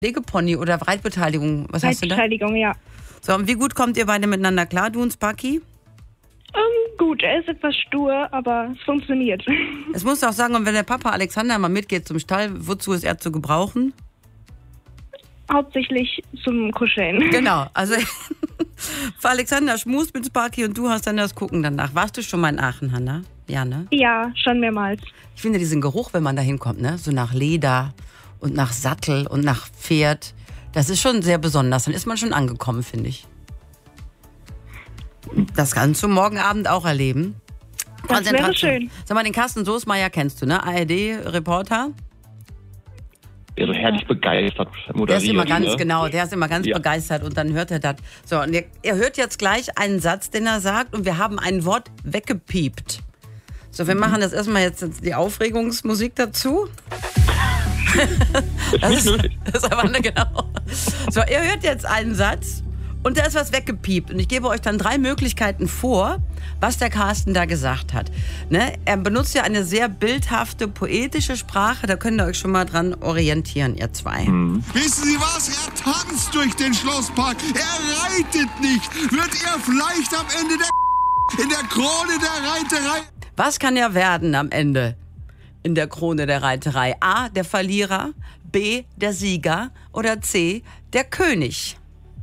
Pflegepony oder Reitbeteiligung? Was hast du da? Reitbeteiligung, ja. So, und wie gut kommt ihr beide miteinander klar, du und Sparky? Gut, er ist etwas stur, aber es funktioniert. Es muss auch sagen, und wenn der Papa Alexander mal mitgeht zum Stall, wozu ist er zu gebrauchen? Hauptsächlich zum Kuscheln. Genau, also für Alexander schmust mit Sparky und du hast dann das Gucken danach. Warst du schon mal in Aachen, Hanna? Ja, ne? Ja, schon mehrmals. Ich finde diesen Geruch, wenn man da hinkommt, ne? So nach Leder und nach Sattel und nach Pferd, das ist schon sehr besonders. Dann ist man schon angekommen, finde ich. Das kannst du morgen Abend auch erleben. Das wäre schön. Sag mal, den Carsten Soßmeier kennst du, ne? ARD-Reporter. Der so herrlich begeistert moderiert. Der ist immer ganz, ne? genau, der ist immer ganz begeistert und dann hört er das. So, und er hört jetzt gleich einen Satz, den er sagt und wir haben ein Wort weggepiept. So, wir machen das erstmal jetzt die Aufregungsmusik dazu. Das ist aber genau. So, er hört jetzt einen Satz und da ist was weggepiept. Und ich gebe euch dann 3 Möglichkeiten vor, was der Carsten da gesagt hat. Ne? Er benutzt ja eine sehr bildhafte, poetische Sprache. Da könnt ihr euch schon mal dran orientieren, ihr zwei. Wissen Sie was? Er tanzt durch den Schlosspark. Er reitet nicht. Wird er vielleicht am Ende in der Krone der Reiterei... Was kann er werden am Ende in der Krone der Reiterei? A, der Verlierer, B, der Sieger oder C, der König?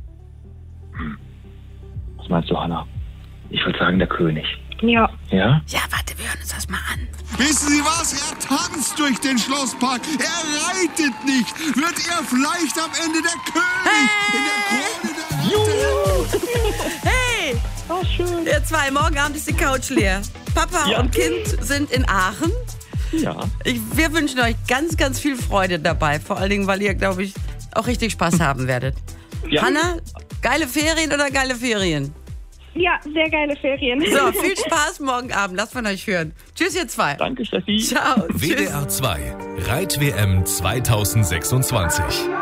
Was meinst du, Hanna? Ich würde sagen, der König. Ja. Ja? Ja, warte, wir hören uns das mal an. Wissen Sie was? Er tanzt durch den Schlosspark. Er reitet nicht. Wird er vielleicht am Ende der König in der Krone der Reiterei... Hey! Oh, schön. Ihr zwei, morgen Abend ist die Couch leer. Papa und Kind sind in Aachen. Ja. Wir wünschen euch ganz, ganz viel Freude dabei. Vor allen Dingen, weil ihr, glaube ich, auch richtig Spaß haben werdet. Ja. Hanna, geile Ferien oder geile Ferien? Ja, sehr geile Ferien. So, viel Spaß morgen Abend. Lasst von euch hören. Tschüss, ihr zwei. Danke, Steffi. Ciao. Tschüss. WDR 2 Reit-WM 2026.